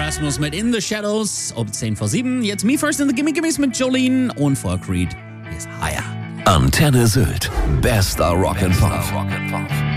Erasmus mit In the Shadows um 10 vor 7. Jetzt Me First in the Gimme Gimmes mit Jolene und vor Creed. Hier ist Higher. Antenne Sylt. Bester Rock and Pop.